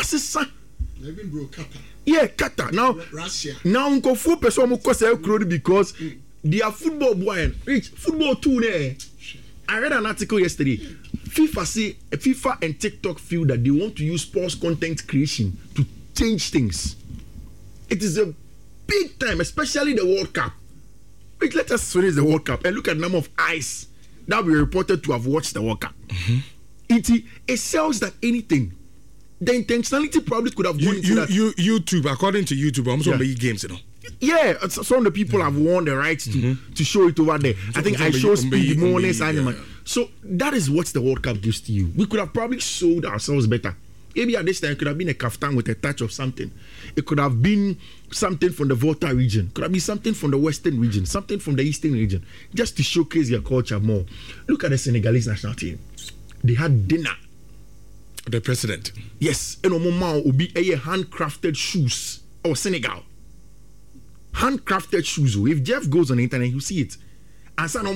Wasisa. Even bro Qatar. Yeah, Qatar. Now Russia. Now nko 4 person mo cause because their football boy rich football too there. I read an article yesterday. FIFA and TikTok feel that they want to use sports content creation to change things. It is a big time, especially the World Cup. Wait, let us finish the World Cup and look at the number of eyes that we reported to have watched the World Cup. It sells that anything. The intentionality probably could have gone into that. YouTube, according to YouTube, almost all the games, you know. Yeah, some of the people have won the rights to show it over there. I think I show Speed Mornings Animal. So that is what the World Cup gives to you. We could have probably sold ourselves better. Maybe at this time it could have been a kaftan with a touch of something. It could have been something from the Volta region. Could have been something from the Western region, something from the Eastern region, just to showcase your culture more. Look at the Senegalese national team. They had dinner. The president. Yes, and Omoma will be a handcrafted shoes or Senegal. Handcrafted shoes. If Jeff goes on the internet, you see it. And so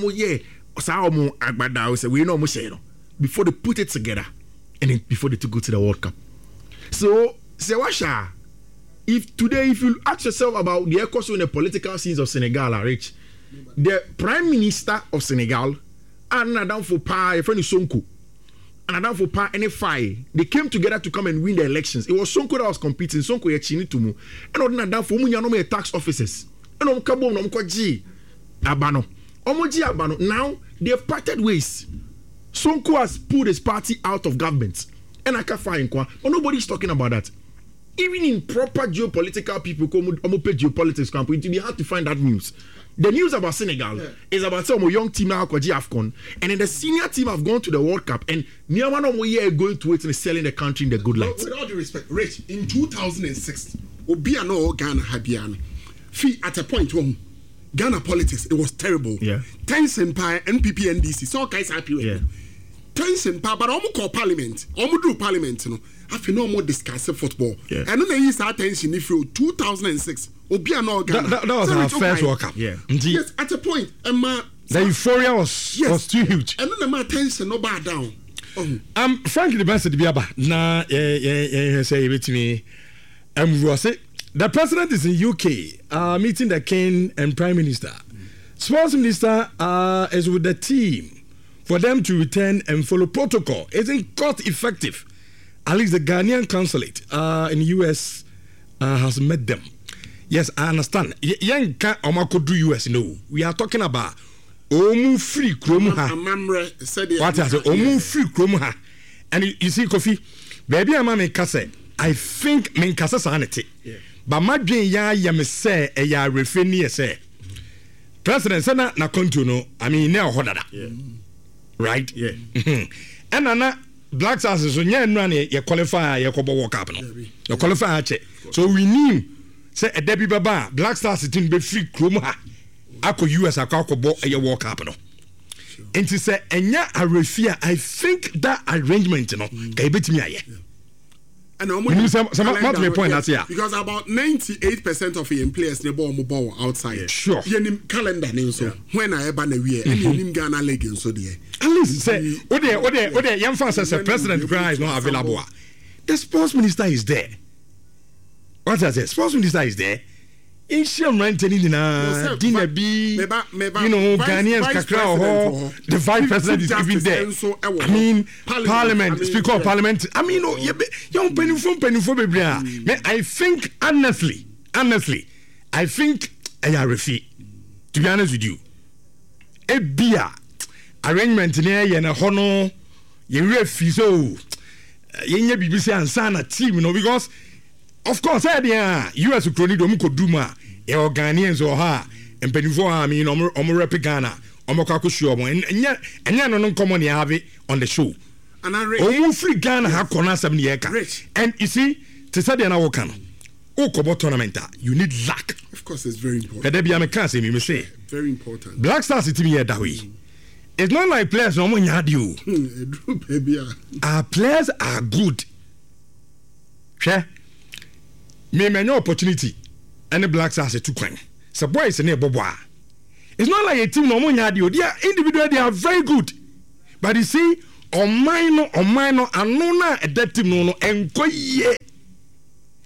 before they put it together, and then before they to go to the World Cup. So, Sewasha, if you ask yourself about the echoes in the political scenes of Senegal are rich, the Prime Minister of Senegal, and Adam Fopa, a friend of Sonko, and Adam Fopa, NFI, they came together to come and win the elections. It was Sonko that was competing, Sonko Yechini Tumu, and Odin Adam Fomu tax officers, and Omkabo, Omkwaji, Abano, Omoji Abano. Now they have parted ways. Sonko has pulled his party out of government, and I can't find but nobody's talking about that. Even in proper geopolitical people, geopolitics camp, it will be hard to find that news. The news about Senegal is about some young team now called AFCON, and then the senior team have gone to the World Cup, and Myanmar are going to it and selling the country in the good light. With all due respect, Rich, in 2006, Obiano Ghana Habiano, at a point when Ghana politics, it was terrible. Yeah. Tencent Pie, NPP, NDC, so guys happy. Yeah. Tencent Pie, but almost call parliament, almost do parliament, you know. I feel no more discussing football. Yeah. And then they used attention if you 2006. Obiano Ghana. That was our first World Cup. Yeah. Yes, at a point, the euphoria was too huge. And then the attention no bar down. Frankly, the best to be about now. Say it to me. Was it? The president is in UK meeting the King and Prime Minister. Sports Minister is with the team for them to return and follow protocol. Isn't cost effective. At least the Ghanaian consulate in the US has met them. Yes, I understand. Young can't do US. No, we are talking about Omu free Kromha. What is it? Omu free Kromha. And you see, Kofi, baby, I'm a kase. I think men kase sanity. But my dream ya me say a ya refini say. President Sana na kontuno. I mean now hodada. Right? Yeah. And Anna Black Stars so nya nwane ye qualify ye kobo World Cup no. You qualify che. So we knew say a Debbie Baba Black Stars team be free chrome ha. Ako US akobo ye World Cup no. And to say enya arefia, I think that arrangement no ka ebetimi aye. And point that's here. Because about 98% of the players they ball outside. Sure. Calendar name so when I ever we and you Ghana league so there. At least say ode young fans as a president is not available. The sports minister is there. What I say? Sports minister is there. In sham renting dinner be Ghanaians kakra the vice president is even there. I mean parliament, speaker of parliament. I mean young penny baby. I think honestly I think I refi, to be honest with you. A beer arrangement near yana hono ye refi so yenye BBC and sana team, you know, because of course US Ukraine could do ma your Ghanaians or her and penifo I mean omo Ghana omo kwakushu omo and no common you have it on the show. And I read free Ghana ha kona 7 years. And you see to say na work Okobo tournament you need luck. Of course it's very important. But there be can say me say very important. Black Stars team here that way. It's not like players no money had you. Our players are good. Sure. Me no opportunity and the Black Stars are too kind. So boys and boboa. It's not like a team no money had you. They are individual, they are very good. But you see, on minor and no na at that team no and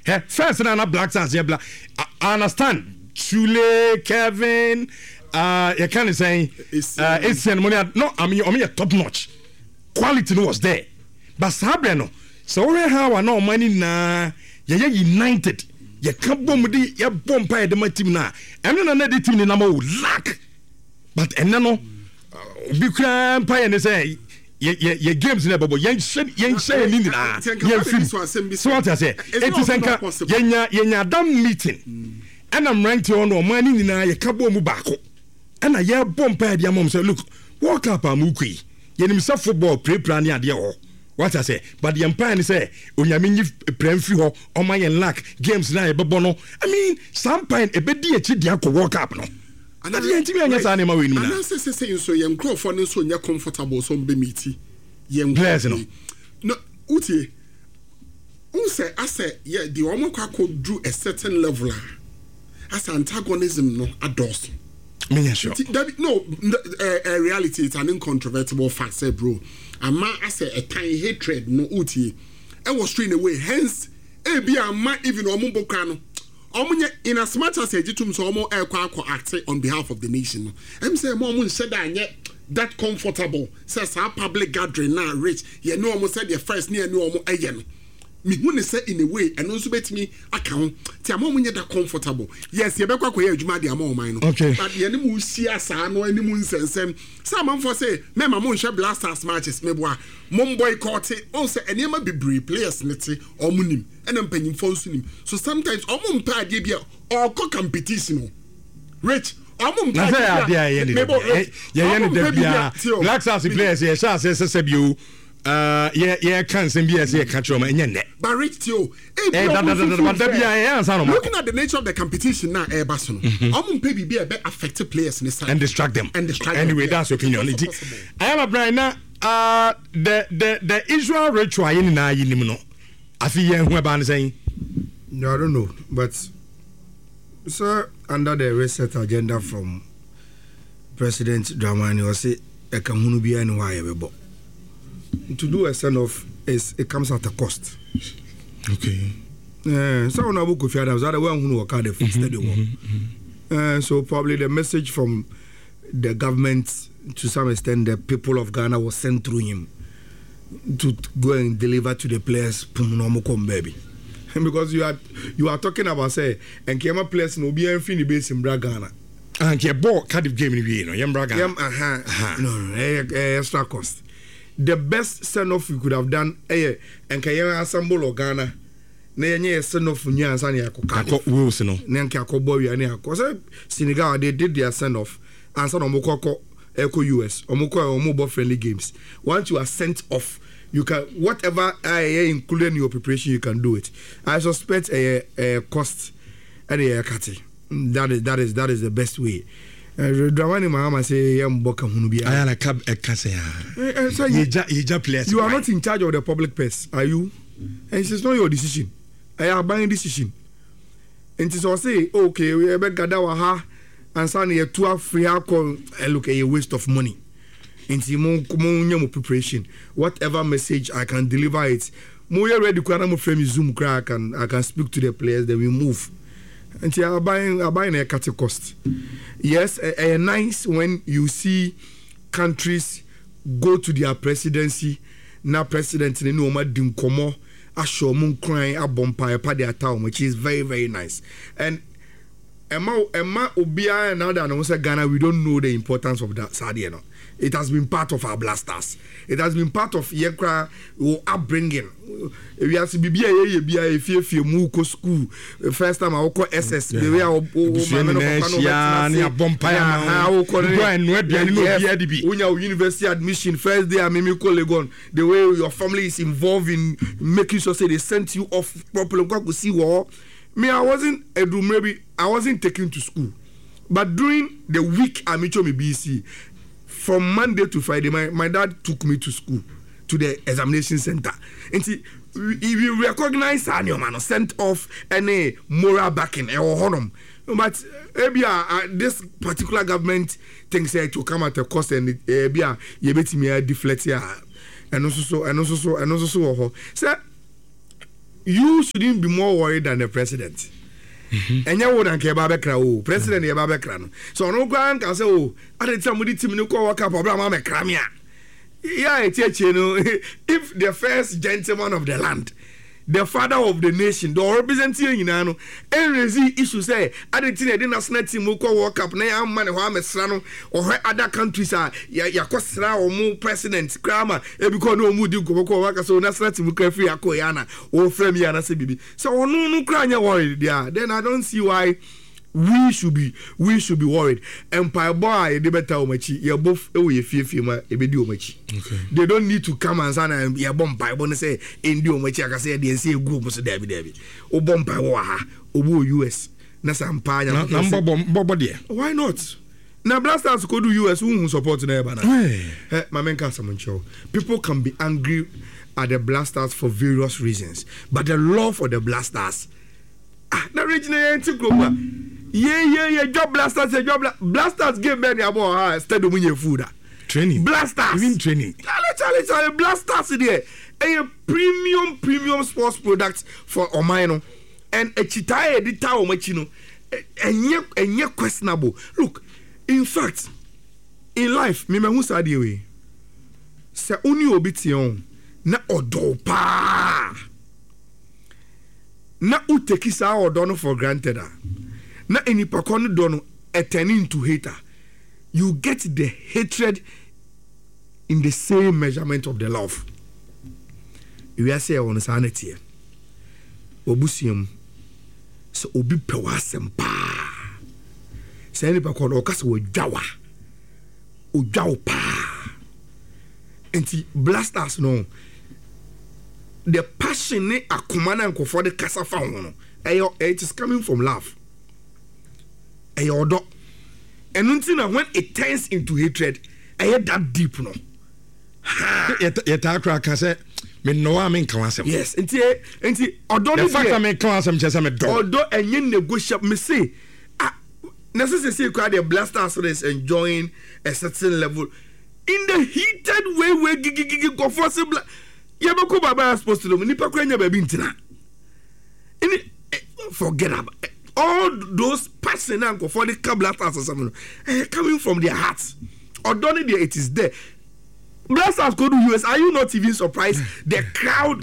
First na Black Stars yeah, I understand. Chule, Kevin, you can't say it's money. No, I mean top notch. Quality was there. But Sabreno, so we have no money na united. You can't bomb the bomb by the team now. And then another team in number lack. But and no big pie and say your games never but young say in so what I say it is a damn meeting and I'm ranked on no money in a cabo mubako and a year bomb by the mom say look walk up a muki yen football pre-plan idea what I say but the empire say when you mean you prem free or my lack games na ebono I mean some pine a bit dia walk up no. And that's the thing. And say so young Crawford and so you're comfortable so be meaty. Young players no. No, Uti. I say yeah, the Omoko drew a certain level as antagonism no adores. Me sure. No, reality it's an incontrovertible fact, say bro. And man, I say a tiny hatred no Uti. I was straight away. Hence, be a man even Omumbo Krano. In as much as Ejitum so more act on behalf of the nation. I'm saying Mom said that comfortable. Says our public gathering now rich. You know almost said your first near no more again. Me when say in a way and also bet me account. Tia mom that comfortable. Yes, you better go Juma the amount mine. Okay. But the enemy see us no any moon sense. Some for say, me my mom shall blast us matches me boy. Mom boycott it. Also any be brave players nitty or munim. And I'm paying for him. So sometimes I'm on pay debia or co competition. Rich, I'm on pay. Black Stars players, yes, you. Yeah, can't send me as a catch on my net. But Rich, Tio, looking at the nature of the competition now, Bason, I'm on pay be a bit affected players in this and distract them. Anyway, that's your opinion. I am a Brian now. The Israel ritual in Nayinimo. I feel who are saying. No, I don't know, but sir, under the reset agenda from President Dramani, was say a Kamunubi and why to do a send off is it comes at a cost. Okay. So now we could feel that was other one who work at the stadium. So probably the message from the government, to some extent, the people of Ghana was sent through him to go and deliver to the players baby. Because you are talking about say and Kema players no be anything the base in Ghana. And your ball Cardiff game in Braga. No, extra cost. The best send off you could have done and Kaya assemble of Ghana. Na send off Nyansani Akoko Wilson. Nanka Koboy and Akos. Senegal they did their send off and son of Mokoko Eco US or mobile friendly games. Once you are sent off, you can whatever including your preparation you can do it. I suspect a cost at a kati. That is the best way. Dramani Mahama say Boka Hunubi. I am cab a Cassia. You are not in charge of the public purse, are you? And it's not your decision. I am buying decision. And it's all say, okay, we have Gadawaha and Sunny a 2 free alcohol. Look a waste of money. Into more preparation. Whatever message I can deliver it. More ready to frame Zoom crack and I can speak to the players, then we move. And you are buying a cut cost. Yes, nice when you see countries go to their presidency. Now president in Noma Dinkomo, Ashomun crying a bompa pa their town, which is very, very nice. And Emma Obia and other and Ghana, we don't know the importance of that Sadiano. It has been part of our blasters. It has been part of Yekra upbringing. We have to be if you move to school. First time I call SS. The way university admission first day I mimi Legon. The way your family is involved in making sure say they sent you off properly. See war. Me, I wasn't taken to school, but during the week I met me BC. From Monday to Friday, my dad took me to school, to the examination center. And see, we recognize man sent off any moral backing or honor. But this particular government thinks to come at a cost and you bet me a deflate here. And also so. So you shouldn't be more worried than the president. And you wouldn't care about the president, about the so no grand can say, oh, I didn't tell me the team no work up or I'm a cramia. Yeah, you know, if the first gentleman of the land, the father of the nation, the representing you know, and issue say, I didn't think the national team will work up now, man, or other countries are Yakosra or more president, grammar, because no mood you go work so national team will free a Koyana or Fremiana CBB. So, no crying worried, yeah. Then I don't see why. We should be worried. Empire boy, they better omachi. You're both away fear, okay. They don't need to come and say, "You're bomb by bonus." Say, "India omachi." I can say, "They say go, Mr. David." O bomb by waha, o US. Nasa empire. Number bomb, dear. Why not? Now, Blasters could do US who support Nebana. My man can't summon show. People can be angry at the Blasters for various reasons, but the love for the Blasters. The regional anti-global. Yeah. Job Blasters, Blasters give many about instead of winning food. Training. Blasters. Even training. Charlie, Blasters there. A premium sports product for Omino. And a chitae editor or machino. And yet questionable. Look, in fact, in life, me who said the way. Se uni obition na odopa. Na utekisa odono for granted. Na enipakoni dono turning to hater. You get the hatred in the same measurement of the love. You are saying on sanity. Obusium. So obi pewasem pa. Say enipakoni okasa ojawa. Ojawa pa. Enti Blasters no. The passion akumana and for the casa found. It is coming from love. And when it turns into hatred, I had that deep no. Yes, and the fact I make class, I'm just a dog. Although and you negotiate, me say, necessarily the Blasters is enjoying a certain level in the heated way where gigi go for some. Yabako Baba supposed to do Nipa Krenya baby intina. Forget about all those passion and for the Blasters or something coming from their hearts. Or don't it is there. Blasters go to US. Are you not even surprised? The crowd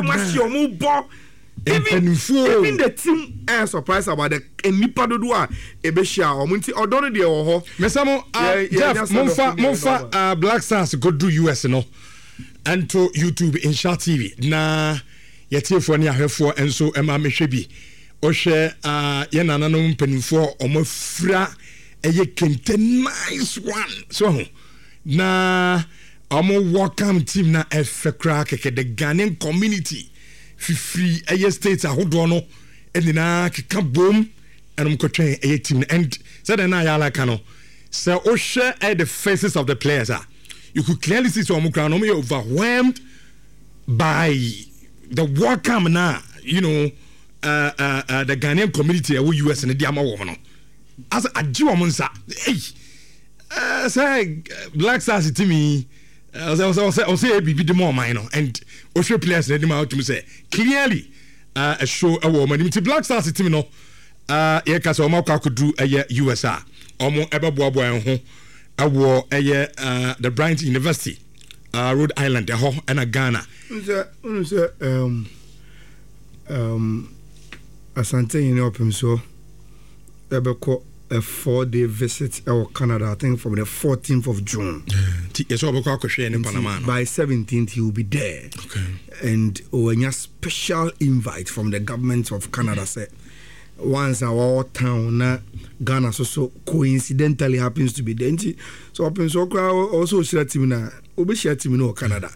even the team are surprised about the Nipa Dodua Ebeshia or Munti or don't they or Mesamo Jeff Monfa Black Stars go to US no. And to YouTube in Shart TV na yetie for ne ahwefo enso ema mehwebi o hwe ye nananom mpanimfo omafra eye kente nice one so na welcome team na efekra keke the Ghanaian community free eye states ahodo no enina keka bom enom kotwen eye team and said na ya like no so o hwe the faces of the players you could clearly see some crowd overwhelmed by the welcome now, you know, the Ghanaian community in the US and the Diama woman. As a Jew, say Black Stars to me, I'll say be the more minor and Osho players let them out to me say clearly a show a woman. It's Black Stars to me no, Yakaso could do a USA or more ever boy. The Bryant University, Rhode Island, and Ghana. Asante in open so a 4-day visit to Canada, I think from the 14th of June. By 17th he will be there. Okay. And a special invite from the government of Canada said once our town Ghana so coincidentally happens to be there. So open so also share team na obi share team no Canada.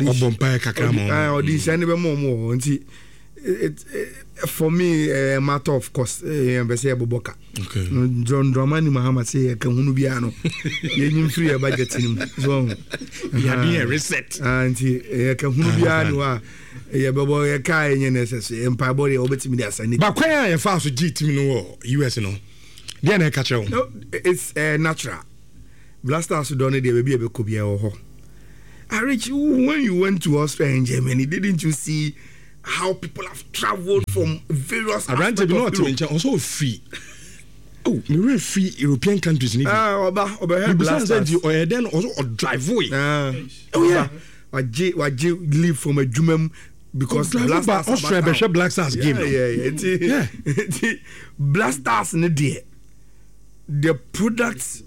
It for me a matter of course embassy Aboboka. Okay. John Dramani Mahama say kan hunu bia no. Yenyim free budget nim. So ya be a reset. Anti kan hunu bia no a ye bebo ye kai nye necessary empire body obetimi dey asani. Ba kwan ya fa so G team no US no. Dey na ka chew. No, it's natural. Blasters don't dey be ko bia ho. Rich, when you went to Austria and Germany, didn't you see how people have traveled from various around also free. Oh, we were free European countries. Oba blasters. Or then also drive away. Oh yeah. Waj leave from a jumem because Austria Black Stars game. Yeah. Blasters in the products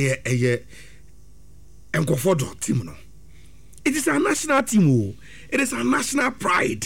Nkofodo team no. It is a national team. It is a national pride.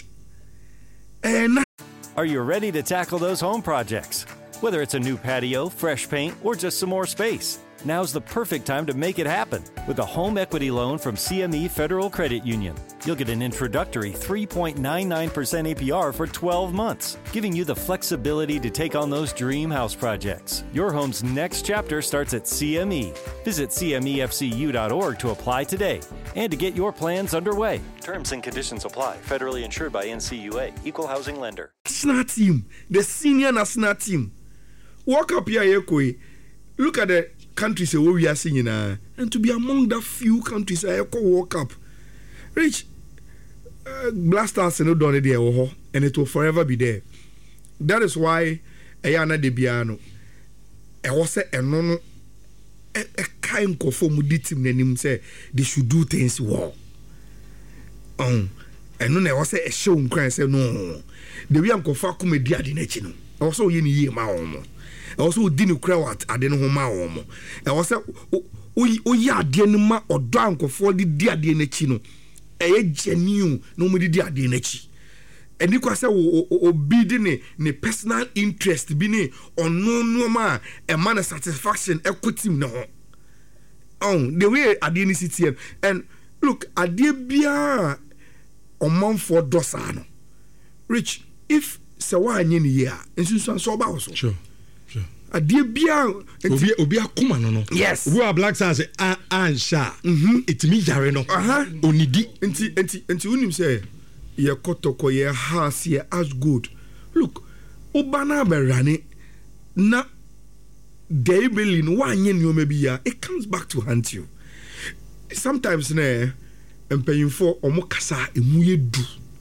Are you ready to tackle those home projects? Whether it's a new patio, fresh paint, or just some more space, now's the perfect time to make it happen with a home equity loan from CME Federal Credit Union. You'll get an introductory 3.99% APR for 12 months, giving you the flexibility to take on those dream house projects. Your home's next chapter starts at CME. Visit CMEFCU.org to apply today and to get your plans underway. Terms and conditions apply. Federally insured by NCUA. Equal housing lender. National team, the senior national team. Walk up here, look at the countries where we are seeing and to be among the few countries I could walk up. Rich Blasters no done there, and it will forever be there. That is why Ayana de Biano. I was a no a kind of team name say they should do things well. And no, I was a show and say no. The way I'm for comedy at the nature. Also, you need my own. Also didn't crowd at the home. I was a ya dienma or drunk for the dear dienechino. A genuine nobody dear dienechi. And you can say, obedient, ne personal interest, bini, or no man, a man of satisfaction, equity no. Oh, the way I didn't sit here. And look, I did be a month for Dosano. Rich, if Sawa in year, and so about so. Sure. Adie bia obi akoma no yes we are Black Stars ansha it me jare no onidi enti unim say ye kotoko ye house ye as good look obana berane na deibeli no wanye nyoma bia it comes back to haunt you sometimes na empanyimfo omokasa emuye du.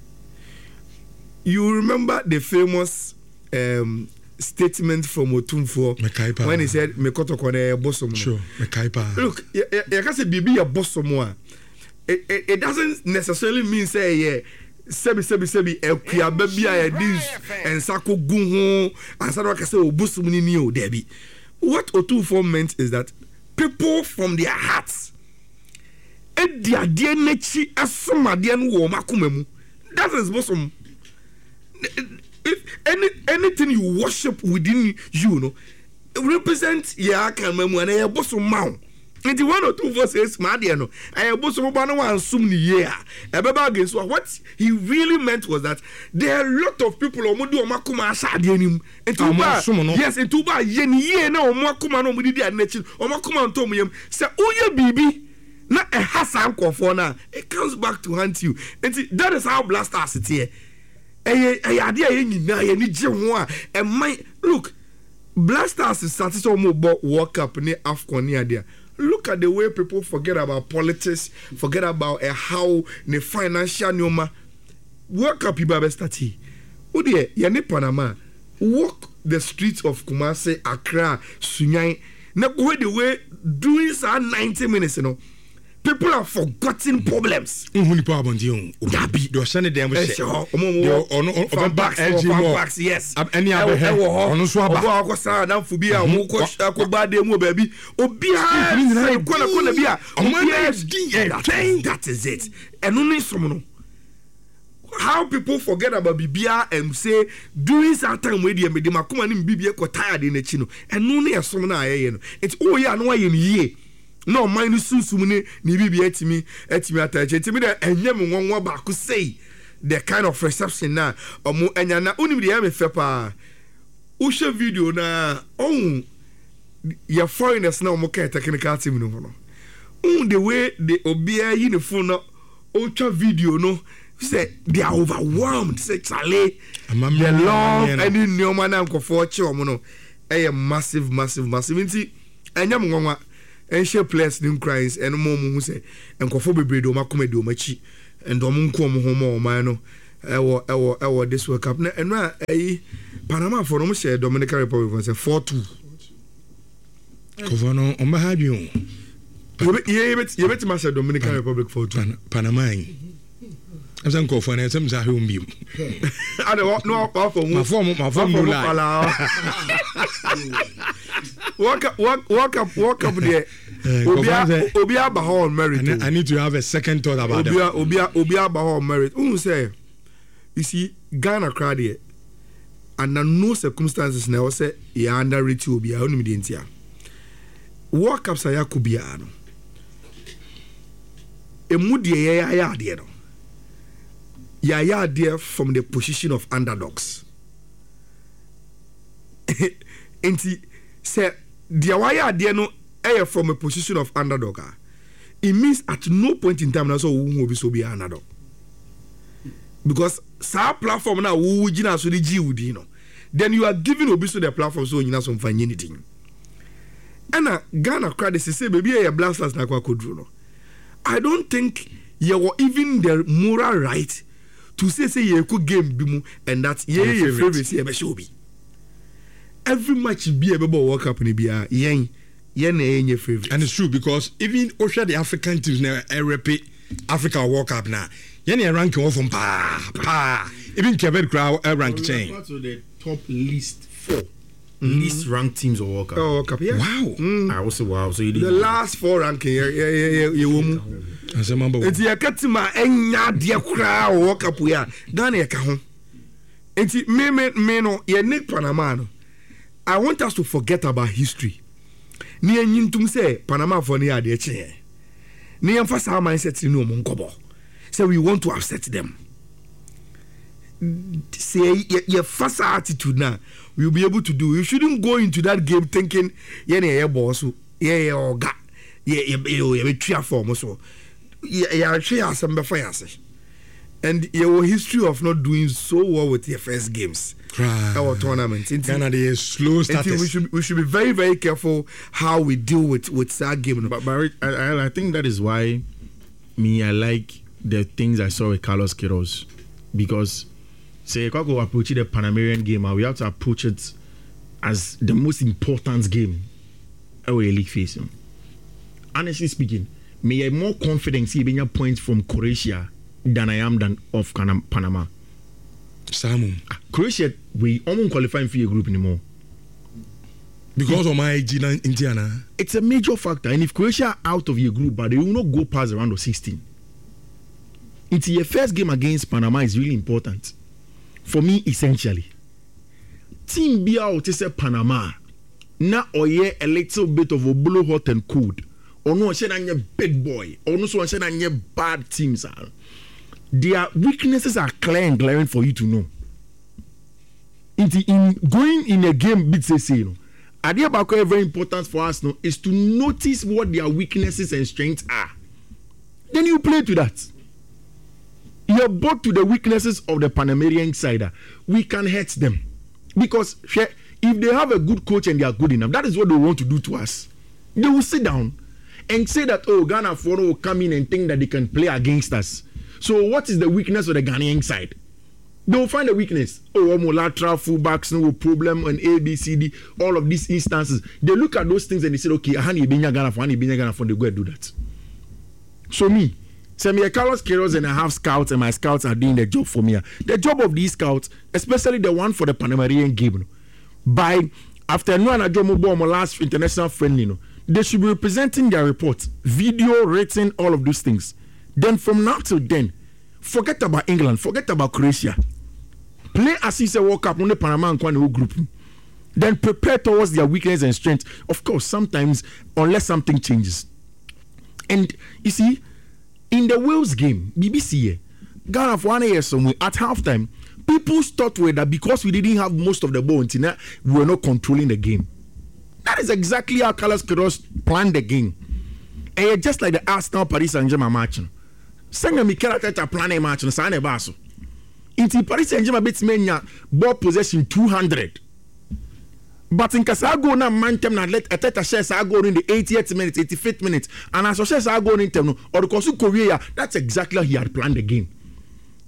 You remember the famous statement from Otumfo when he said mekoto kone bosom. Sure, Mekaipa. Look, you can say bibi a bosom. It doesn't necessarily mean say sebi ekuya baby a this and sako gun ho and sado ka say obosom ni o debi. What Otumfo meant is that people from their hearts dia de nechi asomade no wo makomam. That is bosom. If anything you worship within you know represent ya kamamu and ya bosom maw. And the 1 or 2 verses madiano I bosom ba no wan sum ni ye a ebeba against what he really meant was that there are a lot of people omodu omakoma asade anim entuba yes entuba ye ni ye na omakoma no omudi dia nachi omakoma ntom yam say oye bibi na a hasan kofo na it comes back to haunt you. And that is how Blasters it here. Look, Blasters is satisfied about World Cup near AFCON near there. Look at the way people forget about politics, forget about how the financial noma World Cup iba stati. Odi ye Panama walk the streets of Kumasi, Accra, Sunyani. Na go the way doing so 90 minutes, you know. People have forgotten problems. Yes. Any other that is it. And only some how people forget about Bibia and say during that time where the Makuma and Bibia got tired in the chino and only a summon. It's oh yeah, no in ye. No mind susumune ni bibi etimi atache etimi da enyem wonwo ba ko say the kind of reception na omo enya na unim de am fe pa wo hwe video na on your foreigners na omo ka technical team no no the way the obia uniform no ultra video no say they are overwhelmed say chale the long any new man na nkofo che omo no massive nti enyem wonwa Ancient players nim cries and more who say and kofo bebre do makoma do machi and do munko mo homo o man no Ewo this World Cup. And now Panama for them share Dominican Republic was 4-2. Kovano on Mahadion. You bet my Dominican Republic 4-2. Panama. As I'm called for an SM Zahumbi. I don't know for my form. Walk up there. Obia Bahon merit. I need to have a second thought about that. Obia Bahon merit. Who say? You see, Ghana crowd here. Under no circumstances now say ya underrate Obia only India. Walk up say Yakubiano. A moody ya dear. Yaya there from the position of underdogs. And say the wire there no air from a position of underdog. It means at no point in time na so who will be so be underdog. Because sa platform now who jina so the G know. Then you are giving obiso the platform so you know some find anything. And Ghana crowd say baby a blasters na kwa kodru no. I don't think you were even the moral right to say you could game bimu and that your favorite see be show be. Every match be a World Cup ni be a yen your favorite. And it's true because even Osha the African teams now repeat Africa World Cup now. Yen rank off from pa. Even Quebec crowd rank chain. Part of the top least 4 least ranked teams of World Cup. World Cup, yeah. Wow. I also wow. So you the last 4 ranking, yeah. As a member, it's a katima enya dia kra World Cup ya. Ghana ya ka ho. Enti me no ye Nick Panama no. I want us to forget about history. Ni enyintum say Panama for ni ade che. Ni emphasize our mindset no mo nkobo. So we want to upset them. Say your first attitude now we'll be able to do. You shouldn't go into that game thinking yeah boss oga yeah tria form so yeah share some fire and your history of not doing so well with your first games our tournament Ghana is slow status. We should be very very careful how we deal with that game. But I think that is why I like the things I saw with Carlos Queiroz, because say if I go approach the Panamanian game, we have to approach it as the most important game our league facing. Honestly speaking, me have more confidence in getting points from Croatia than I am of Panama. Samu. Croatia, we almost qualifying for a group anymore. Because of my age in Indiana. It's a major factor. And if Croatia are out of your group, but they will not go past the round of 16. It's your first game against Panama is really important. For me, essentially. Team be out to say Panama. Na oye a little bit of a blow hot and cold. Or no, say na big boy. Or no, so say na bad teams are. Their weaknesses are clear and glaring for you to know. In going in a game, bit say you know. Idea about very important for us now is to notice what their weaknesses and strengths are. Then you play to that. You're both to the weaknesses of the Panamanian side. We can hurt them. Because if they have a good coach and they are good enough, that is what they want to do to us. They will sit down and say that, oh, Ghana will come in and think that they can play against us. So what is the weakness of the Ghanaian side? They will find a weakness. Oh, lateral fullbacks, no problem, and A, B, C, D, all of these instances. They look at those things and they say, okay, Hani Binya Ghana for, they go and do that. So me, say me a Carlos Queiroz and I have scouts and my scouts are doing the job for me. The job of these scouts, especially the one for the Panamanian game, by after no and my last international friendly, they should be representing their report, video, written, all of those things. Then from now till then, forget about England, forget about Croatia. Play as if it's a World Cup on the Panama and Kwano group. Then prepare towards their weakness and strength. Of course, sometimes, unless something changes. And you see, in the Wales game, BBC, Ghana for 1 year somewhere at halftime, people thought that because we didn't have most of the ball, we were not controlling the game. That is exactly how Carlos Queiroz planned the game. And just like the Arsenal Paris Saint-Germain match. Senga Mikel Arteta plan a match and sign a basso. Into Paris Saint-Germain beats Menya ball possession 200. But in Casago na mantem na let Arteta share Sago in the 80th minute, 85th minute, and as share Sago in term or the Kosu Korea, that's exactly how he had planned the game.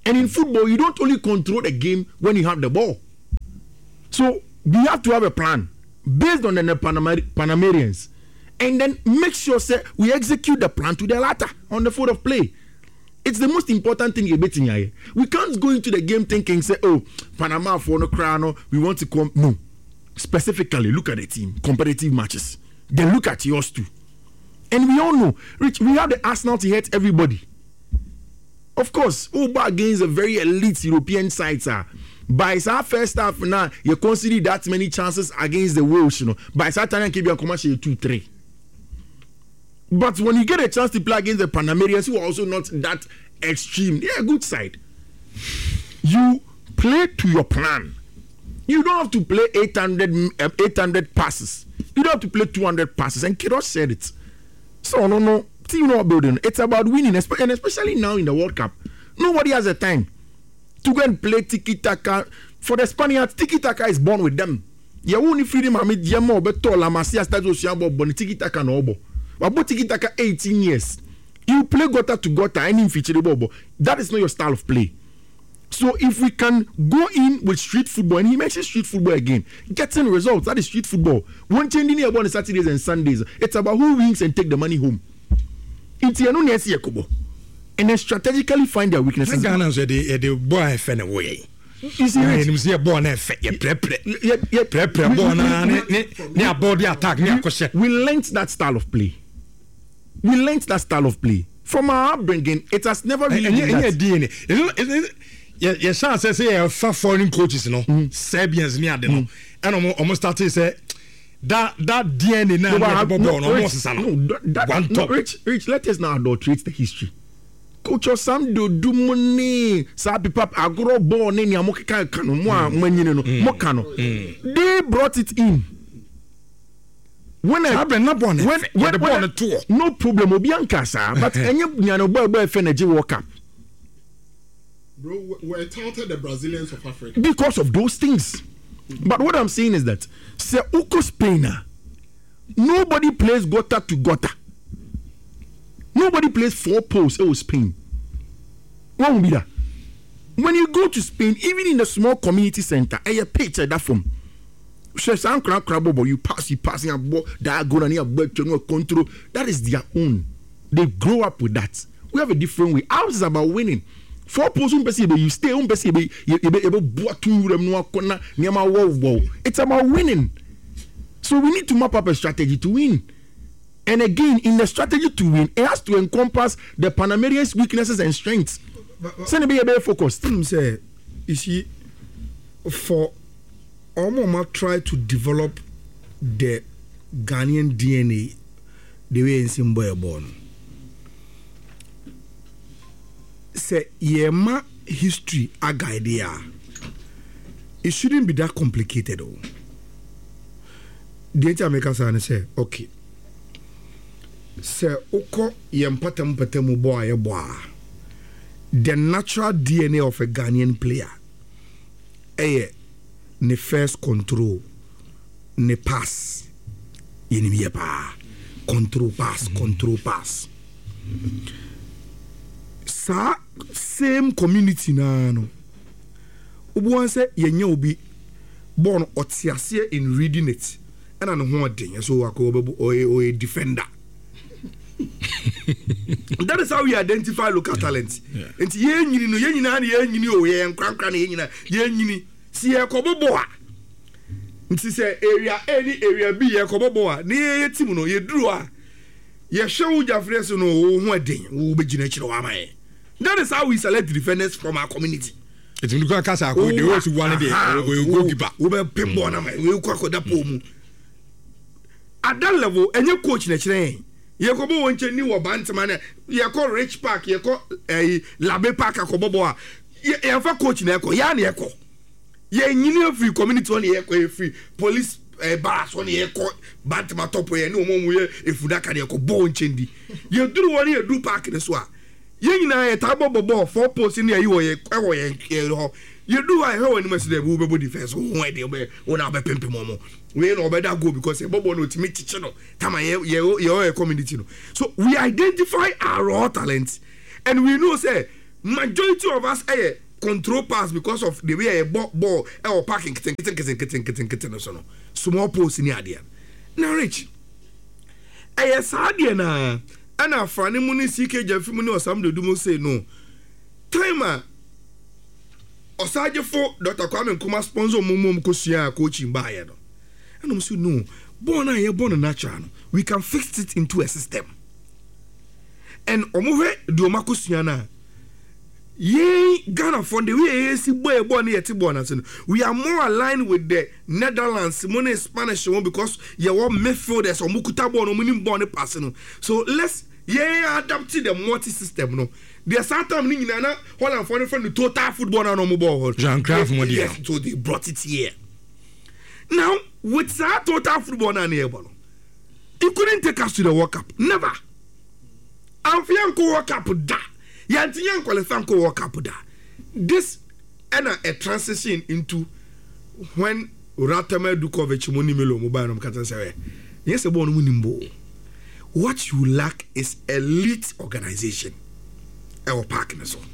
And in football, you don't only control the game when you have the ball. So we have to have a plan based on the Panamerians, and then make sure we execute the plan to the latter on the field of play. It's the most important thing you're betting here. We can't go into the game thinking, say, oh, Panama for no crown, we want to come. No. Specifically, look at the team, competitive matches. Then look at yours too. And we all know, Rich, we have the Arsenal to hit everybody. Of course, over against a very elite European sides. By our first half now, you consider that many chances against the Wales, you know. By Saturday, keep your commercial 2-3. But when you get a chance to play against the Panamerians, who are also not that extreme, they're a good side. You play to your plan. You don't have to play 800 passes. You don't have to play 200 passes. And Kiros said it. So, no. You know, building. It's about winning, and especially now in the World Cup. Nobody has the time to go and play tiki-taka. For the Spaniards, tiki-taka is born with them. You won't freedom of Jamo, but La Masia starts to tiki-taka no obo. About tiki-taka 18 years. You play gota to gota, any feature bobo. That is not your style of play. So if we can go in with street football, and he mentioned street football again, getting results, that is street football. One changing here about Saturdays and Sundays. It's about who wins and take the money home. And then strategically find their weaknesses. Ghana said the boy fell away. You see, we learned that style of play. From our upbringing, it has never really been that. Yes, I say foreign coaches, Serbians near them, and almost started to say that DNA now. Rich, let us not adulterate the history. Coach or some do money, Sabi Pap, Agro born in Yamoka Kano, Mokano. They brought it in. When I not born, when tour, no problem, Obianca, sir, but any boy Fenergy World Cup. Bro, we're touted the Brazilians of Africa because of those things. But what I'm saying is that say Uko Spainer, nobody plays gota to gota. Nobody plays 4 posts. Oh, Spain. What will be that? When you go to Spain, even in the small community center, a picture that from. You passing a ball, control. That is their own. They grow up with that. We have a different way. Ours is about winning. 4 posts, you stay on, it's about winning. So we need to map up a strategy to win. And again, in the strategy to win, it has to encompass the Panamerians' weaknesses and strengths. So be a better focused. Say, you see, for Omoma try to develop the Ghanaian DNA the way in Zimbabwe born. Say, yema history a guide there. It shouldn't be that complicated, though. The Americans say, okay. Say, oko yempatem boy. The natural DNA of a Ghanaian player, ne first control, ne pass, control pass. Sa same community na no. Ubuan say yenye obi born otiase in reading it. And an ho den so wakobebu or a defender. That is how we identify local talents. And yenyini no yenyina na yenyini o ye nkwankwa na yenyina yenyini si ye kobobo a. Nti say area any area B ye kobobo a na ye team no ye duru a ye hwe ujafre so no ho den wo begina kire wa man. That is how we select defenders from our community. It's in the case of the way to one day we go keep up. We be pimbo na man we kwa koda pomu. At that level any coach na kire ye ko bo wonche ni wo bantman ye ko Rich Park ye ko Labe Park akobobo a ye fa coach na ko ya na ye ko ye nyini free community on ye ko free police bars on ye ko bantman top ye ni omo ye efudaka ye ko bo wonche ndi ye duru woni ye du park ne so a ye nyina ye tabo bobo 4 posts ni ayi wo ye ho ye do I hear when must the bubble defense when they be una be pimp momo we no better go because e bobo no timi chiche no tama ye community no. So we identify our raw talents and we know say majority of us control pass because of the way ball or parking small post in the idea. Now rich. Sadia na ana frani muni CK Jafimuni or some do say no. Timer Osaje for Dr. Kwame Nkrumah sponsor Mumum Kosia coaching by no. And I'm saying no, born natural. We can fix it into a system. And omuve do makusiana. Ye Ghana for the way see boy born here we are more aligned with the Netherlands, money Spanish one because you want midfielders or mukuta born or minim born person. So let's adapt to the multi system. No, there's sometimes in Ghana, Holland for the total football and no ball. Yes, so they brought it here. Now with that total football and able, you couldn't take us to the World Cup. Never. I'm feeling World Cup da. Yantiyan qualify ko World Cup da. This and a transition into when Ratame Dukovic Monimelo mobile no kata say yes ebo no munimbo. What you lack is elite organization. Our partner so.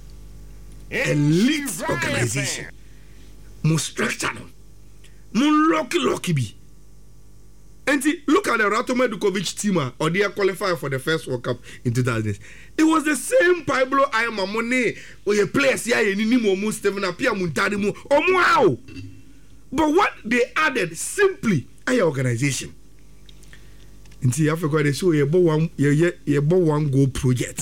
Elite organization. Mo structure no. Mo lucky be. And look at the Ratome Dukovic team or they are qualified for the first World Cup in 2000. It was the same Pablo Ayamamone or a players here in Nimo Stephen Apia Muntadimu or wow. But what they added simply a organization. In Africa they show a one goal project.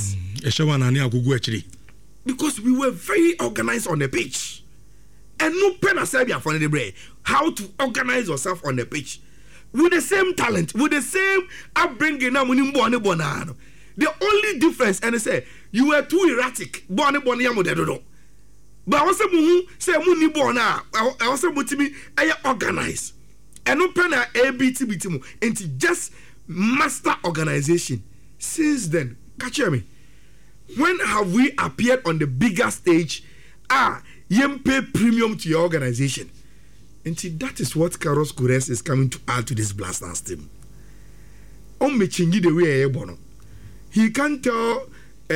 Because we were very organized on the pitch. And no pen aside for the brain. How to organize yourself on the pitch. With the same talent, with the same upbringing, the only difference, and I say, you were too erratic. But I was say, I was organize. And open ABTBT, and just master organization. Since then, catch me. When have we appeared on the bigger stage? You pay premium to your organization. And that is what Carlos Queiroz is coming to add to this Blasters team. Chingi the way bono. He can't tell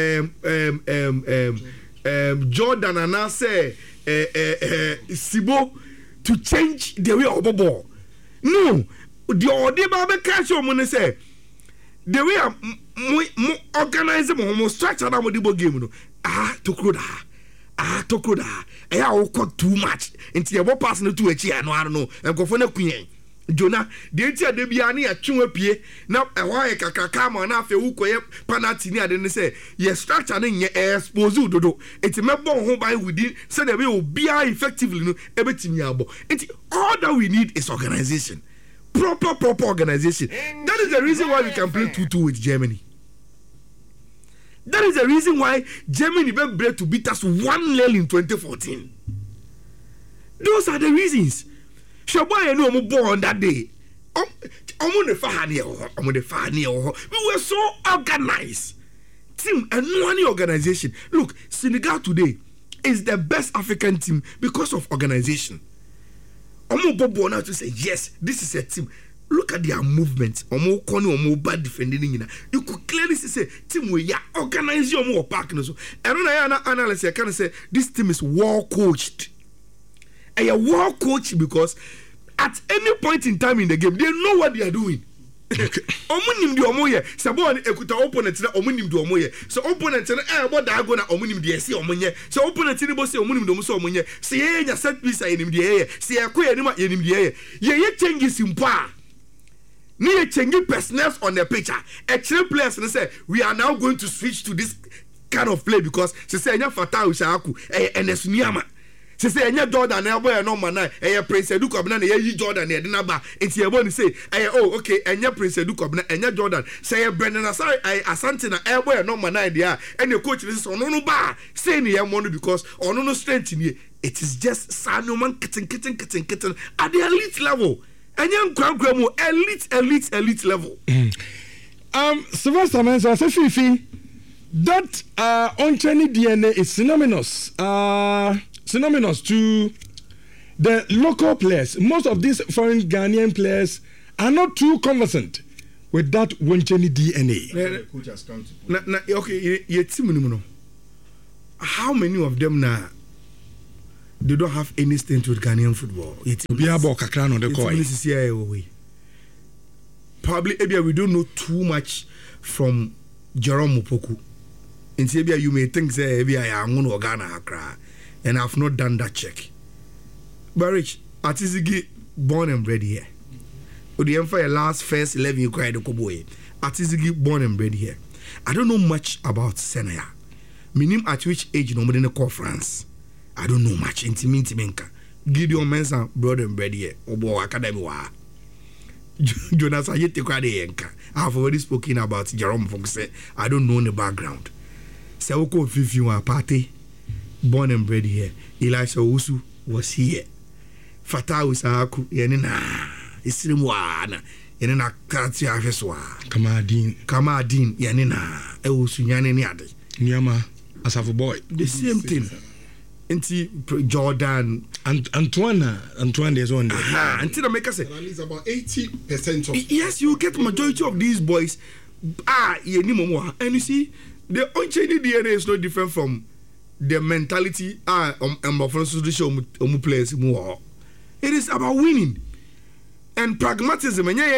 Jordan and I say Sibo to change the way of the ball. No, the Odeba catch your money say the way I organize them structure that with game. To Kuda. Tokoda, too much. Into your person to a chair, no, I don't know, and go for no queen. Jonah, the entire Debiani at Chumapie, now a wire kakama and after Ukoya Panatina, then they say, yes, structuring your air exposure do. It's a member home by within, so that we will be effectively everything yabo. And all that we need is organization. Proper organization. That is the reason why we can play 2-2 with Germany. That is the reason why Germany were able to beat us 1-0 in 2014. Those are the reasons. Shaboy and no born on that day. We were so organized. Team and one organization. Look, Senegal today is the best African team because of organization. Born out to say yes, this is a team. Look at their movements. Bad defending. You could clearly say, team, we are organizing more partners. And when I analyze, I can say this team is well coached. And you're well coached because at any point in time in the game, they know what they are doing. Omunim di omoye sabon ekuta opponent na omunim di omoye so opponent na what da go na omunim di ese omonye so opponent ni bo se omunim do so omonye se ye nya set piece enim di ye se ye ko enim enim di ye changes impa. Need a changing personnel on the picture. Actually, players and say we are now going to switch to this kind of play because she say nya Fatah Ushaku and Esuniama. She say nya Jordan na boy no man na Prince Edu Kobna na ye Jordan na de na ba. Enti e boni say oh okay nya Prince Edu Kobna nya Jordan say Brendan Asare Asante na boy no man na dia and the coach is ono no ba say ne yam no because ono no strength ni it is just Sanuman kitten at the elite level. And young elite level. Sylvester Mensah says Fifi that uncanny DNA is synonymous to the local players. Most of these foreign Ghanaian players are not too conversant with that uncanny DNA. Okay, how many of them now they don't have any stint with Ghanaian football? Probably we don't know too much from Jerome Opoku. In Sabia, you may think say I am going to Ghana Accra, and I've not done that check. But Rich, Atizigi born and bred here. With the empire last first 11 you cried the Koboy. Atizigi born and bred here. I don't know much about Senaya. Minim at which age nobody in call France. I don't know much. Intimate Menka. Gideon Mensah born and bred here. Obo Academy wa. Jonas Ayete Kwade Yenka. I have already spoken about Jerome Fox. I don't know the background. Sewoko Fifiwa Party, born and bred here. Elisha Usu was here. Fatah Usaku, Yenina, Isrimwana, Yenina Kati Afeswa. Kamadin, Yanina, Eusu Yaniniade. Nyama, as a boy. The same thing. Inti Jordan Antoine is on there. Until the makers say at least about 80% of yes, you get majority of these boys. And you see, the unchanged DNA is not different from the mentality players more. It is about winning and pragmatism. And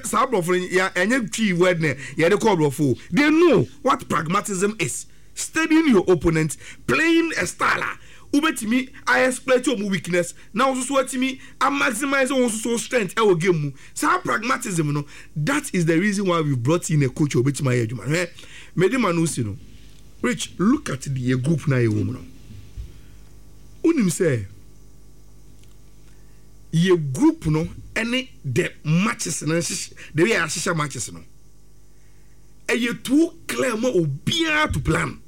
they know what pragmatism is. Studying your opponent, playing a style. Ubetimi, I exploit your weakness. Now, also what me, I maximize also strength. I will give you. So, pragmatism, you know, that is the reason why we brought in a coach. Ubetimi, man. Medimanus, you know, Rich, look at the group now, you woman. Unim say, ye group, no, any the matches, the way I see matches, no. And you too clear more obia to plan.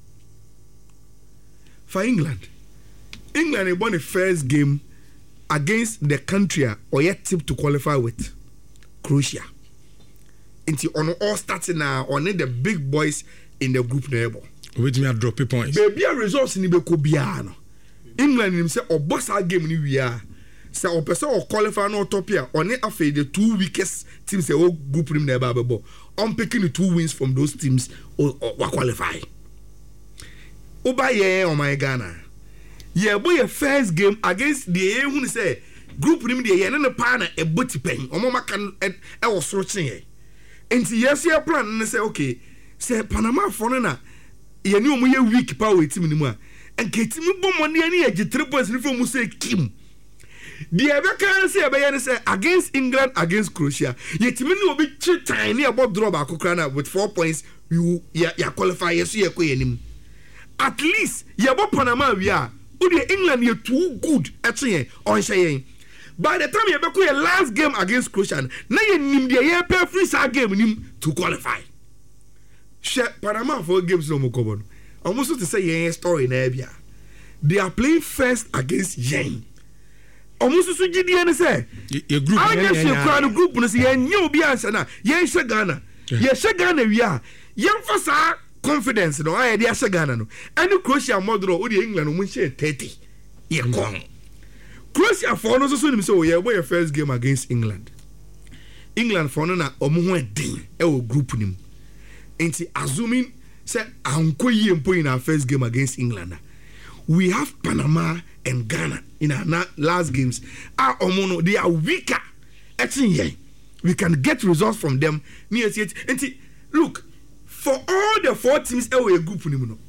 For England won the first game against the country or yet tip to qualify with Croatia. Into on all starting now on the big boys in the group neighbor. Wait me drop points. Baby results in the Kobiano. England himself or boss our game in we are. So or person or qualify no topia on it after the 2 weakest teams the whole group in the Bible. I'm picking the 2 wins from those teams or qualify. Oba ye on my Ghana. Yeah, boy, a first game against the who say group nim the yen no pa na e boti pen. Omoma kan e was searching here. Enti yes your plan and say okay. Say Panama for na ye ni omo ye weak power team ni mu a. Enke team bom money ani e 3 points ni from say Kim. The ever can say against England against Croatia. Yet me no be tiny about draw back with 4 points. You qualify yes you ko at least you about Panama we are. England you too good at on saying. By the time you be your last game against Croatia, now you nim the year per free game nim to qualify. Share Panama 4 games no more common. Almost to say yeah story na bia. They are playing first against Yen. Almost so GDN say your group I guess you crowd group no say you be answer na yen she Ghana ye she Ghana we are yen for sa confidence no I dey she Ghana no and Croatia model o the England no share 30 ye come Croatia for no so nim say o ye boy first game against England for no na omo ho edin e o group nim enti assuming say anko ye mpo in our first game against England we have Panama and Ghana in our last games. They are weaker. We can get results from them. Look, for all the 4 teams, group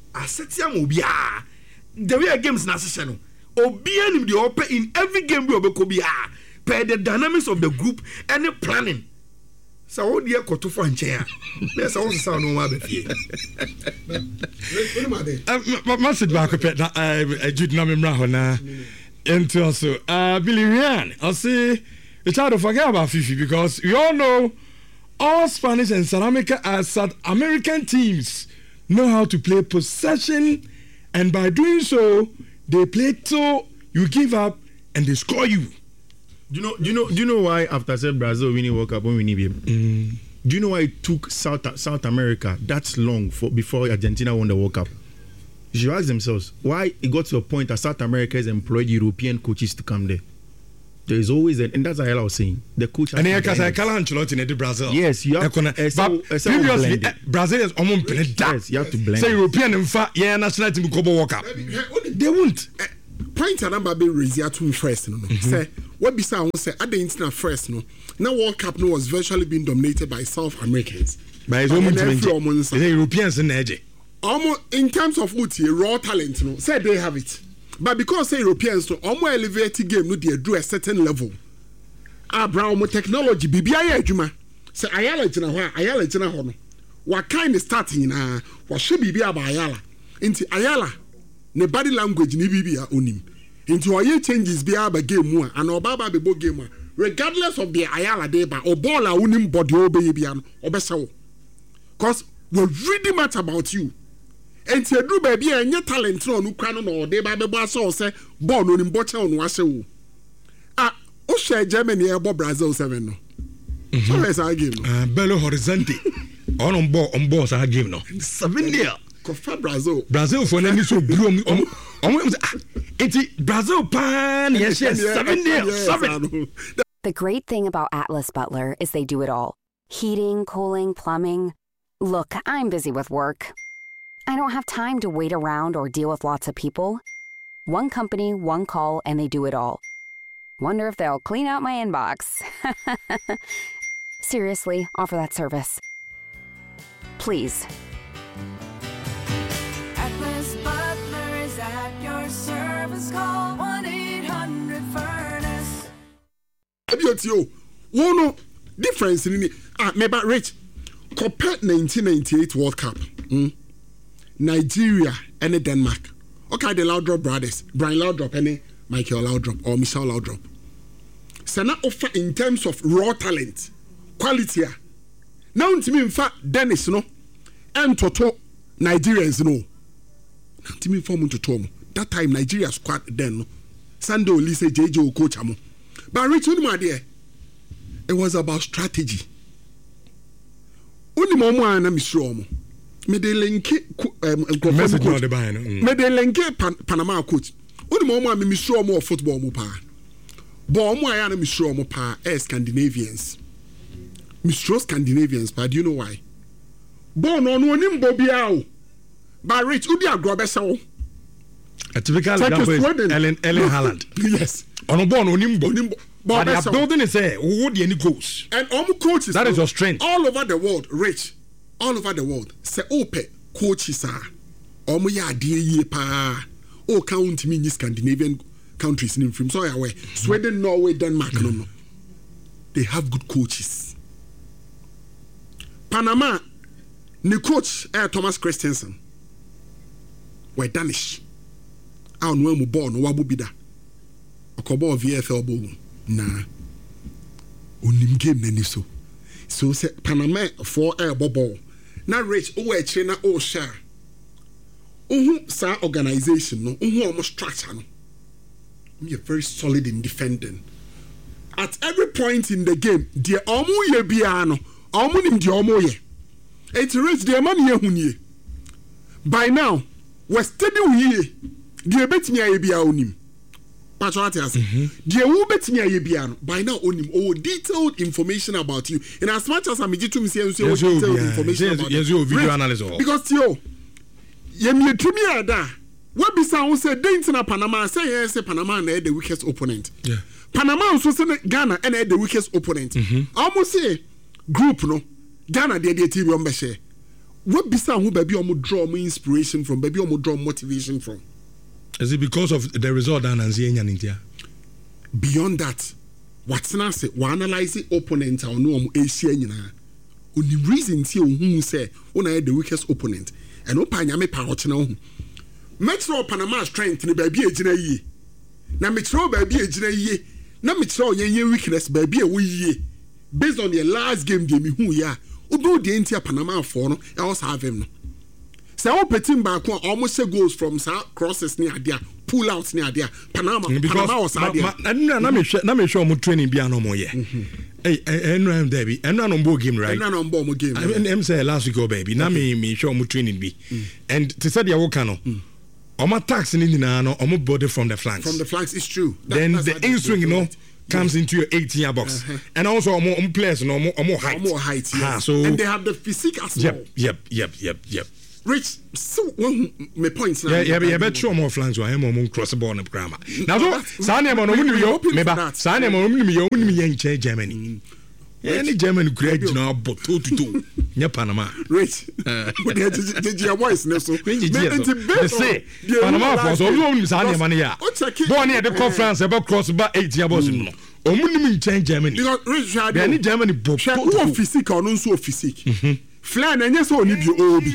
the way games na in every game we per the dynamics of the group and the planning. So what do you go to find chair? Let's also sound no matter. Message back up at Jude Namimra na into also Billy Ryan. I'll say it's hard to forget about Fifi because we all know all Spanish and South American teams know how to play possession, and by doing so they play so you give up and they score you. Do you know why after said Brazil winning World Cup when we need him? Do you know why it took South America that long before Argentina won the World Cup? You should ask themselves why it got to a point that South America has employed European coaches to come there. There is always and that's what I was saying. The coach and then Carlo Ancelotti in Brazil. Yes, you have but previously Brazilians almost blend. Yes, you have to blend. Say European and national team go World Cup. They won't. Point number be raised to first no. Say what be say at the international first no. Now World Cup no was virtually being dominated by South Americans. By his own the Europeans in Edge. Almost in terms of raw talent no. Say they have it. But because say Europeans no almost elevated game no they do a certain level. Brown technology bibia adwuma. Say Ayala gina ho no. What kind of starting na what should be about Ayala. Into Ayala ne body language ni bibia onim. Into oye changes be aba game mu and obaba be bo game mu. Regardless of the Ayala dey ba or ball a unim body obey bia no obesawo. Cause we really much about you. And you do baby and your talent no kra no no dey ba be bo so say ball no nim bocha on wase wo. O share Germany e bo Brazil 7 no. So let's game no. Belo Horizonte. On ball sa game no. 7-0. Kofa Brazil for any so blue Brazil pan yes 7-0. The great thing about Atlas Butler is they do it all. Heating, cooling, plumbing. Look, I'm busy with work. I don't have time to wait around or deal with lots of people. One company, one call, and they do it all. Wonder if they'll clean out my inbox. Seriously, offer that service. Please. Atlas Butler is at your service. Call 1-800-FURNACE. One difference in it. Maybe Rich. Compared 1998 World Cup. Nigeria and Denmark. Okay, the Laudrup brothers. Brian Laudrup and Michael Laudrup or Michelle Laudrup. So now offer in terms of raw talent, quality. Now to me, in fact, Dennis no, and Toto Nigerians no. Now to me, form to Tom. That time Nigeria squad then no. Sando Lise JJ coach amo. But Richard my dear, it was about strategy. Only more na misro mo. Me de lenke message no de buy no. Me de lenke Panama coach. Only more me misro mo football mo pa. But mo aya na misro mo pa Scandinavians. Misro Scandinavians, but do you know why? Born on one nimbo biao. But Rich udi agrobesa. A typical example is Ellen Haaland. Yes. On born on nimbo. But they are building is who the any goals. And coaches that is your strength. All over the world, Rich. All over the world. Say ope coaches are. Ya die pa. O count me Scandinavian countries in film. So away. Sweden, Norway, Denmark, no. They have good coaches. Panama, the coach Thomas Christensen. We're Danish. I don't know born or wabubida. Okobo VFL bo. Nah. Unim game nani so. So say Panama for air bubble. Now Rich o trainer o share. Sa organization no. Almost structure no. We are very solid in defending. At every point in the game, the omo ye biano. Omo nim the omo ye. It's Rich the man ye hunye. By now, we're steady ye. The betimi ye bia onim. Patriotias. The wo betimi ye bia no. By now onim. Oh, detailed information about you. And as much as I'm to me say detailed information about you. Video analysis. Because ye me tumi ada. What be sound say Dentina Panama say yes Panama and the weakest opponent. Yeah. Panama also say Ghana and the weakest opponent. Almost say group no Ghana the TV on share. What be sound who baby omo draw more inspiration from, baby omo draw motivation from? Is it because of the result and India? Beyond that, what's not say we analyze the opponent or no Asia nyina. Only reason see who say una the weakest opponent and opanya me power china. Metro Panama strength ni baby ejina yi. Na metro baby ejina yi. Na metro ye weakness baby e wo yi. Based on the last game they me hu ya. Odo the entire Panama for no e also have him no. Say o petim back one almost say goals from crosses near there, pull outs near there. Panama was there. Na me show mo training bia no mo ye. Enran Debbie, enran on board game right. Enran on board game. I mean say last week baby. Na me show mo training be. And to say the Awokano. Omo tax in no omo body from the flanks. From the flanks is true. Then the in swing comes into your 18-year box. And also players no more height. More height, yes. So and they have the physique as well. Yep. Rich, so my points now. Yeah, bet sure more flanks were him cross the ball and grammar. Now, Sanya Mono, Germany. Any German great now, but 2-2. Near Panama. Rich, did your voice, Nelson? Say, Panama was all Sanya Mania. Born at the conference about cross about 8 years. Only change Germany. Because Rich had any Germany book. Who physique or non so physique. Flan and yes, only you obi.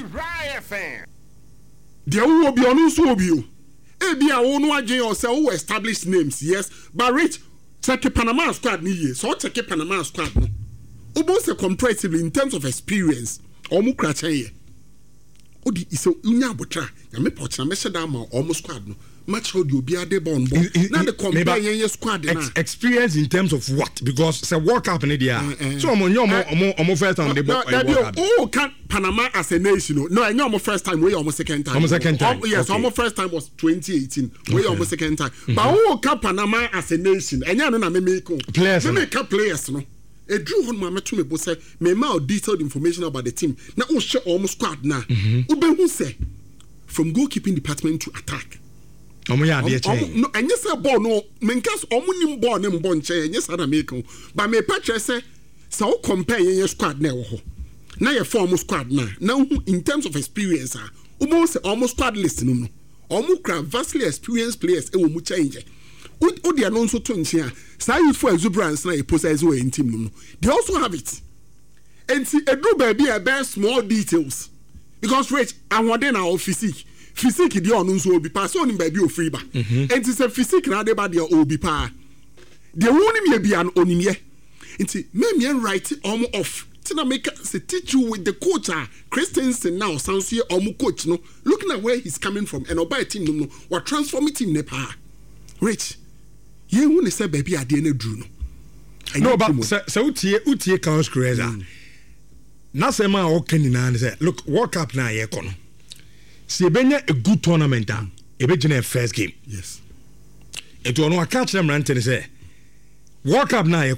There will be on so you. Ebi a one wa gen yourself who established names, yes. But Rich, take Panama squad ni so take Panama squad no. Almost comparatively in terms of experience, omu kracha ye. Odi iso unya botra. Ya me poch na me sheda ma omu squad no. Match how you be a de bon. Now the compare your squad experience in terms of what? Because it's a World Cup in India. So I'm first time they bought oh, can't Panama as a nation. No, I know my first time. We almost second time. Yes, almost first time was 2018. We almost second time. But oh, can't Panama as a nation. And you know na me make players. Me make players no. A drew on my to me both say me more detailed information about the team. Now oh share almost squad now. Ube who say from goalkeeping department to attack. No, and yes, a ball no, Menkas omuni born and born chair, yes, I make but me patch say, so compare your squad now. Now your former squad now in terms of experience, almost squad list no, almost vastly experienced players, it will change. What the announcer to here, say you for exuberance now, a possess way in team no, they also have it. And see, a do baby a bare small details because Rich, I want then our physique. Physique di onu so obi pa so oni ba bi o free ba enti se physique na de ba de obi pa de woni me bia oni me enti me write off tina make se teach you with the coach Christensen now sounds here coach no looking at where he's coming from and oba team no what transform team ne pa Rich ye woni se ba bi ade na duru no but so utie counts crazy na se ma o kanina ne say look World Cup na ye kono. See, a good tournament, a first game. Yes. It will not catch them and say, World Cup now,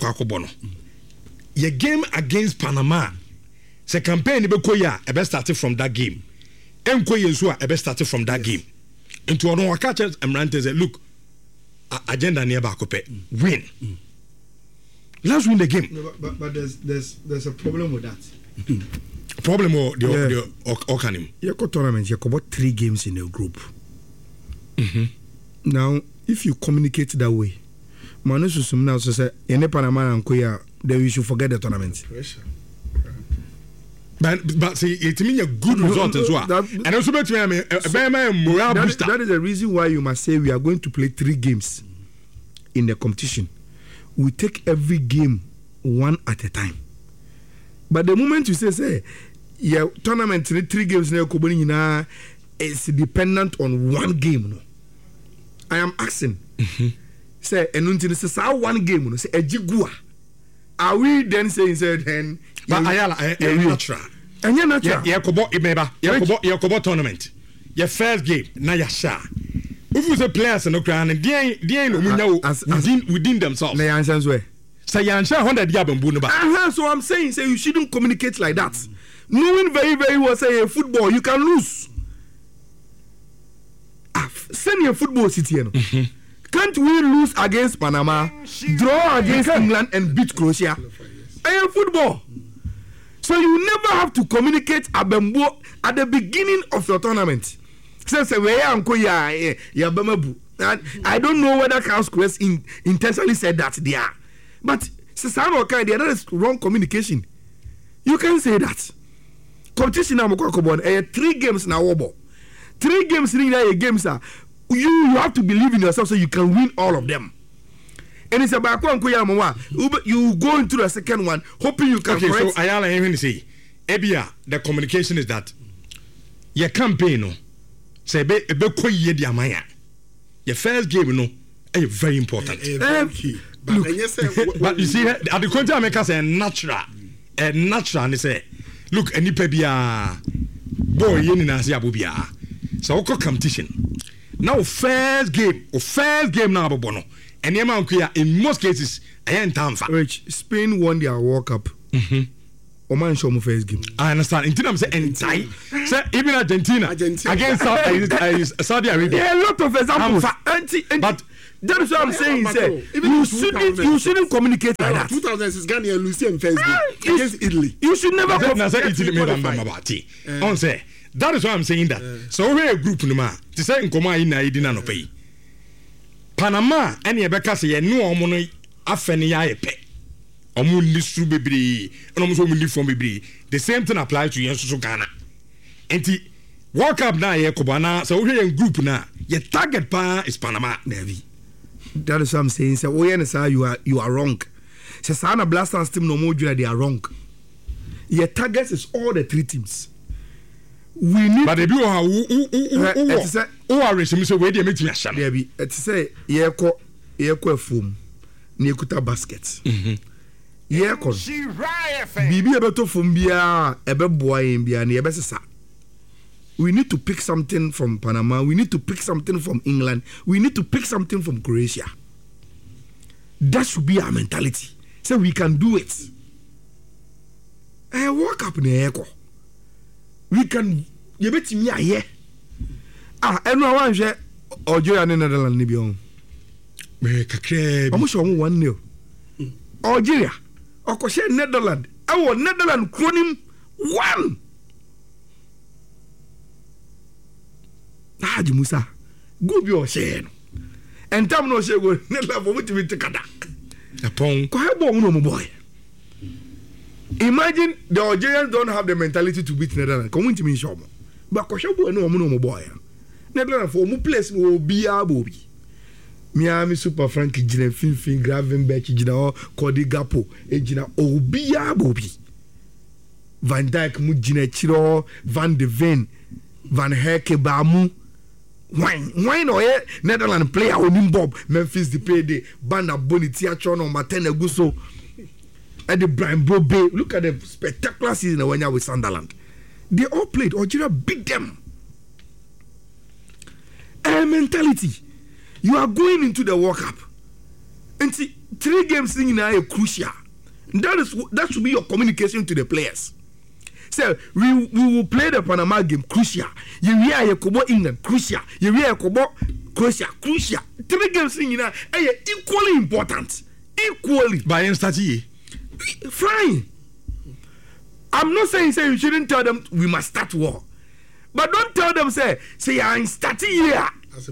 your game against Panama, the campaign, a best started from that game. A best started from that game. And to no catch them and say, look, agenda near Bakope, win. Let's win the game. No, but there's a problem with that. Problem or the Okanim. You got tournaments, you got 3 games in a group. Now, if you communicate that way, Manus now say, in Panama and Koya, then we should forget the tournament. But see, it means a good result as well. And also, that is the reason why you must say we are going to play 3 games in the competition. We take every game one at a time. But the moment you say, yeah, tournament 3 games now, it's dependent on one game. No? I am asking. Say, and this is our one game. Say, a jigua. Are we then saying, then? But I natural. And you're natural. Yeah, Kobo tournament. Your first game, now you're shy. If you say players in the ground, and they know within themselves. The answers were. So I'm saying, say you shouldn't communicate like that. Knowing very, very well, say football, you can lose. Send your football city. Can't we lose against Panama, draw against England, and beat Croatia? Football. So you never have to communicate at the beginning of your tournament. I don't know whether Carlos Crest intentionally said that there. But that is wrong communication. You can say that. Competition now, 3 games now. 3 games in the games are you have to believe in yourself so you can win all of them. And it's about you go into the second one hoping you can. Okay, so Ayala even say, Ebia, the communication is that your campaign say your first game is very important. But you see, at the country I make us a natural, and they say, look, any pebia boy, you need to see Abubia. So, competition. Now, first game now, Bono, and in most cases I ain't time for Rich, Spain won their World Cup. Oman show my first game. I understand. In terms of entire, say even Argentina against Saudi Arabia. There are a lot of examples. But that is what I'm saying. You shouldn't communicate like that. 2006 Ghana and Lucien first game against Italy. You should never on say that is why I'm saying that. So we a group no ma. To say nkoma yi na yidi na no pay. Panama any ebeka say ye no omo no afeni ya yepe. Omo ni suru bebre, omo so ni form bebre. The same thing applies to Yensu Ghana. Enti World Cup na ye kobana so we a group na your target pa is Panama Navy. That is what I'm saying. So you are wrong. So Sana Blasters team no more they are wrong. Your target is all the 3 teams. We need. But the people who are racing so where they make me a sham. There be. It's say ye ko foam. Ni kuta baskets. Ye ko. Bibi ebeto foam bia ebe boy bia ni ebe sesa. We need to pick something from Panama. We need to pick something from England. We need to pick something from Croatia. That should be our mentality. So we can do it. Work up in the echo. We can. You bet me here. And no one share Algeria and Netherlands. Nibion. I'm sure 1-0. Algeria. Or share Netherlands. Our Netherlands cronim 1. Haji Musa, go be your share. And time no share go never for to be takada. Upon no boy. Imagine the Algerians don't have the mentality to beat Netherlands. Come to me, Shoma. But Koshobo no boy. Netherlands for mu place will be a bobby. Miami Super Frankie Jina Fin Gravenberch Jina Cody Gapo Ejina Obi a bobby. Van Dijk Mujina Chiro Van de Ven Van Herke Bamu. Why no Netherlands player on Bob Memphis the payday Banda Bonitia Chono Matene Guso and the Brian Bobe. Look at the spectacular season when you're with Sunderland. They all played. Algeria beat them. Mentality. You are going into the World Cup. And see, 3 games in are crucial. That should be your communication to the players. So we will play the Panama game crucial. You hear Kobo England crucial. You hear Kobo Croatia crucial. 3 games in are equally important. Equally. By instantly. Fine. I'm not saying you shouldn't tell them we must start war. But don't tell them say I'm starting here.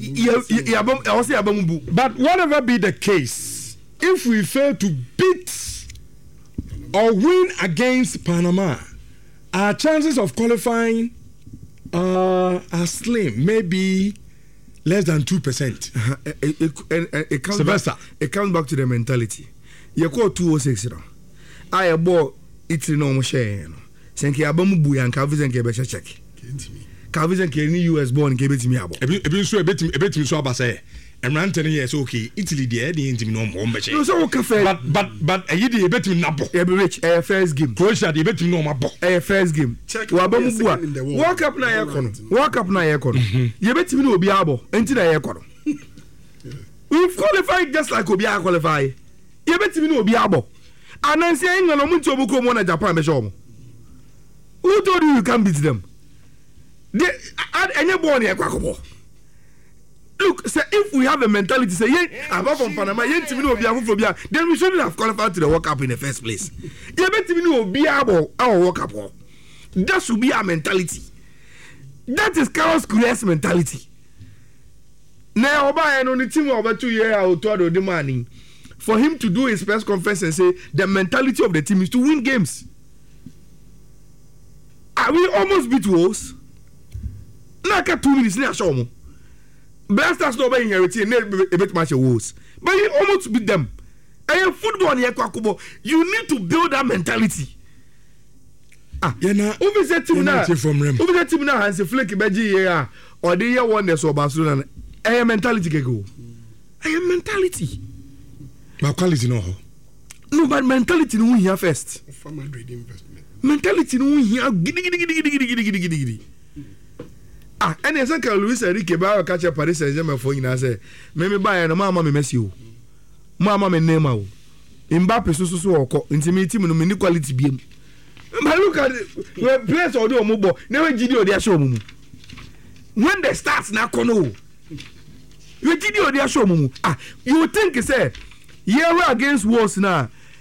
But whatever be the case, if we fail to beat or win against Panama, our chances of qualifying are slim, maybe less than 2%. It comes back to the mentality. You call 206 now. I bought it no more share. Senki abamu buyan kavizen ke beche check. Kavizen ke ni US born ke beti mi abo. Ebi so ebeti so aba say emran 10 years okay Italy there dey intimi no mo beche. No so cafe. But eyi dey ebeti mi nabo. E be rich first game. Croatia dey ebeti mi no mabo. First game. Wa abamu bua. World Cup na ye kono. World Cup na ye kono. Ye beti mi no obi abo. Enti na ye kono. We've qualified just like obi a qualify. Ye beti mi no obi abo. And say England no munti obuko mo na Japan be show mo. Who told you can't beat them? They any born here kwakobo. Look, say if we have a mentality say apart from Panama, then we shouldn't have qualified to the World Cup in the first place. Our World Cup. That should be our mentality. That is Carlos Queiroz mentality. Now, on the team over 2 years, I will tell the demanding for him to do his press conference and say the mentality of the team is to win games. Are we almost beat Wolves? Like 2 minutes near Shomo. Blasters no inherit a bit much Wolves. But you almost beat them. And football near Kwakubo, you need to build that mentality. Over the team now has a flick beji or the year one so Barcelona. I am mentality go. I am mentality. My quality no. No, but mentality no here first. For Madrid investment. Mentality no here gidi. And as Uncle Luis Enrique Barra catch a Paris Saint-Germain for you say, maybe buy no mama me Messi. mama me name o Mbappe so oko nti team no me quality biem but look at the players or do omubo never gidi odi asho mumu when the starts na kono you gidi odi asho mumu you think say here against Wolves na